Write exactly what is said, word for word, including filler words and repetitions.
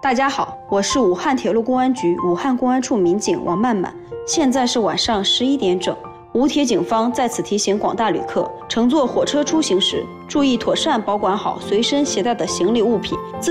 大家好，我是武汉铁路公安局武汉公安处民警王曼曼，现在是晚上十一点整。武铁警方在此提醒广大旅客，乘坐火车出行时，注意妥善保管好随身携带的行李物品。自